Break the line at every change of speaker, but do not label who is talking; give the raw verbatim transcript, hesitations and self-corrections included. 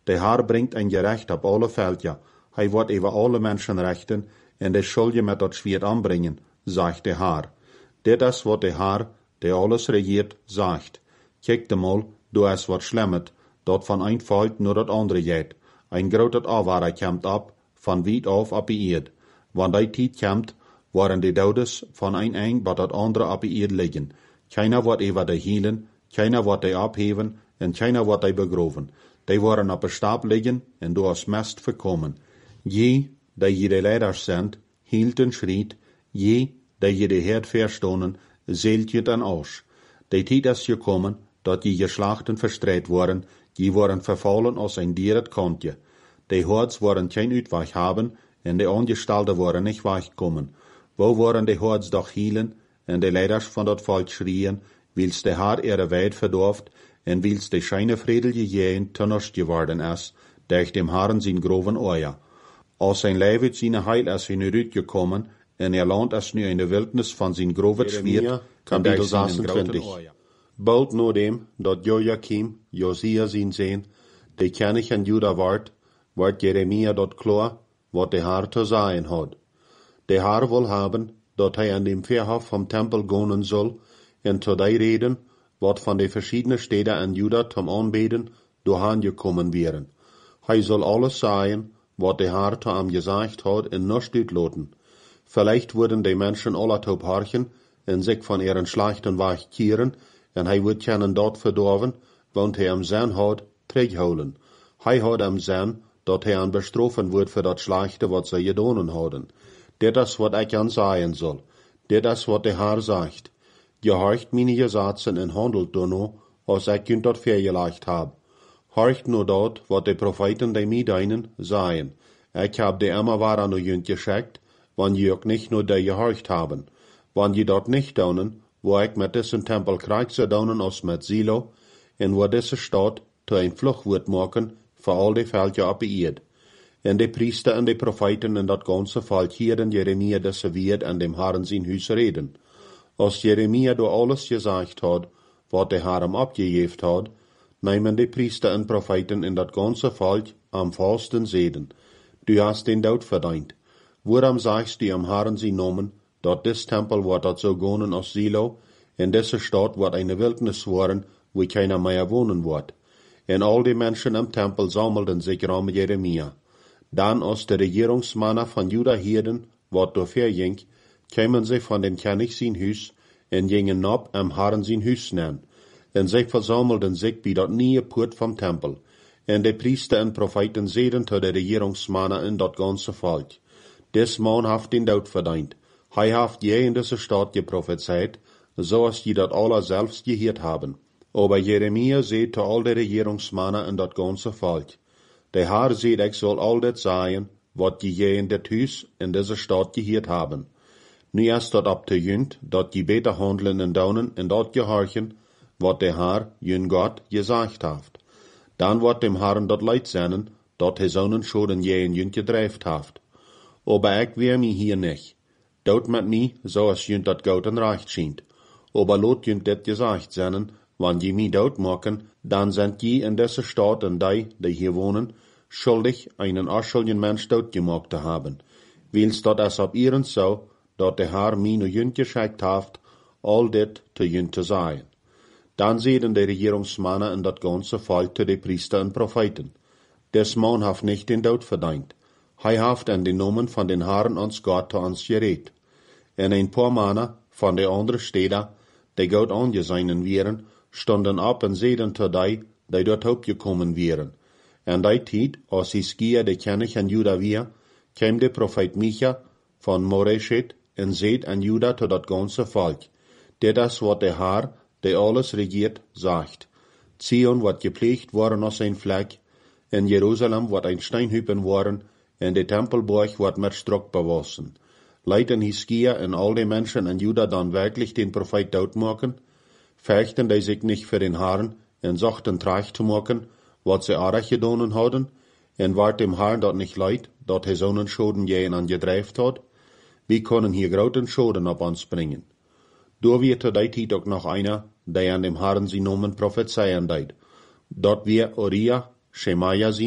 De Haar bringt ein Gerecht op alle Veldja. Hij wordt over alle Menschen rechten, en de schul je met dat Schwert anbringen, sagt de Haar. Dit is wat de Haar, der alles regiert, sagt. Kijk de mal, du es wat schlemmet, dat van een Volk nur dat andere geht. Ein groot Avara komt ab, van weit af op die Erd. Wanneer die tijd komt, waren de Dodes van een eng wat dat andere op die Erd liggen. Keiner wordt over de hielen, keiner wordt die abheven, en keiner wordt die begroven. Die waren op een stap liggen, en du hast mest verkommen. Je, die je de leiders zendt, hielten schriet, je, die je de Herd verstonen, zeelt je dan aus. De tijd is gekommen, dat je geslachten verstrijd worden, die worden vervallen als een dier het kontje. De Hords worden geen uitweg hebben, en de Ongestalten worden niet wegkomen. Wo worden de Hords doch hielen, en de leiders van dat volk schrien, wils de Haar ihre Weid verdorft, en wils de scheine vredelige Jähen tunnerst geworden is, durch dem Herrn zijn groven Oja. Als zijn lijf uit zijn heil is hinuit gekommen, en er land is nu in de wildnis van zijn groven Schwert, kan de zesentwintig. Bald na dem, dat Joachim, Josia zijn zijn, de König in Juda ward, wordt Jeremia dat klaar, wat de Haar te zeggen had. De Haar wil hebben, dat hij aan dem Verhof vom Tempel gonen soll, en te die reden, wat van de verschiedene steden in Juda zum Anbeten doorheen gekommen wären. Hij soll alles sagen, wat de Haar te hem gesagt had, in nicht uitloten. Vielleicht würden die Menschen alle taub horchen, en sich von ihren schlechten Weg kehren, en hij wird keinen dort verdorven, want hij am Zahn had, terugholen. Hij had am Zahn, dat hij aan bestrafen wordt voor dat slechte wat zij gedaan hadden. Dit is wat ik aan zeggen zal. Dit is wat de Haar zegt. Je horcht meine Gesetze en handelt daarno, als ik je dat vergelegd heb. Horcht nur dat, wat de Propheten die mij dienen, zeggen. Ik heb de immer waar aan je geschickt, wanneer je ook niet nur die gehorcht hebben. Wanneer je dat niet doen, wo ik met diesen Tempel krijg zou doen als met Silo, en wo deze stad te een vluchtwoord maken, voor al die veldje op de Erd. En de priester en de Propheten en dat ganze volk hielden Jeremia deze Wert an dem Herrn zijn huis reden. Als Jeremia door alles gezegd had, wat de Herr hem opgegeven had, nemen de priester en Propheten en dat ganze volk am vasten zeden. Du hast den dood verdient. Waarom sagst du am Herrn zijn namen, dat dis Tempel wordt dat zo gonen als Silo, en deze stad wordt eine Wildnis worden, wo keiner mehr wohnen wordt. En al die Menschen im Tempel sammelten sich rum Jeremia. Dan als de Regierungsmänner von Juda hielden, wat doorverging, kämen sie von dem König sein Huis, en gingen ab am Herrn sein Huis nennen. En sie versammelten sich bij dat nieuwe poort vom Tempel. En de priester en Propheten zeiden te de Regierungsmänner in dat ganze volk. Des man haft den dood verdient. Hij haft je in deze stad geprophezeit, zoals je dat alle selbst geheerd haben. Aber Jeremia zei te al de Regierungsmänner in dat ganze volk. De Herr zei, ik zal al dit zeggen, wat je in dit huis in deze stad geheerd haben. Nu is dat op te junt, dat je beter handelen en doen en dat gehorchen, wat de Herr, jun God, gezegd heeft. Dan wordt dem Herrn dat leid zijn, dat hij zonen schoden je in junt gedreifd heeft. Aber ik weer mij hier niet. Dood met mij, zoals junt dat goud en recht schijnt. Aber lot junt dit gezegd zijn, wanneer je mij dood maken, dan zijn je in deze stad en die, die hier wonen, schuldig einen afschuldigen Mensch doodgemaakt te hebben. Wils dat es op ihren zo, dat de Herr mij nu junt geschickt heeft, al dit te junt te zeggen. Dan zeiden de Regierungsmänner in dat ganze volk te de priester en Propheten. Des man heeft nicht den dood verdient. Hij heeft in de namen van den Herrn ons God te ons gereed. En een paar mannen van de andere steden, die God aangezien wären, stonden op en zeiden te die, die dort opgekommen wären. En die tijd, als Hiskia de König in Juda weer, kwam de Prophet Micha van Moreshet en zeid aan Juda te dat ganze volk. Dit is wat de Herr, die alles regiert, zegt. Zion wordt gepleegd worden als een vlek, en Jeruzalem wordt een steinhüpen worden, en de Tempelborg wordt met strok bewassen. Leiden Hiskia en al die Menschen in Juda dan wirklich den Prophet doodmaken? Fechten die sich nicht für den Herrn en zochten traag te maken, wat ze aardig gedaan hadden, en waard dem Herrn dat nicht leid, dat hij zo'n schoden je aan gedreifd had? Wie können hier groten schoden op ons brengen? Door wird er die tijd ook nog einer, die aan dem Herrn zijn namen prophezeien deed. Dat wir Uriah, Shemaiah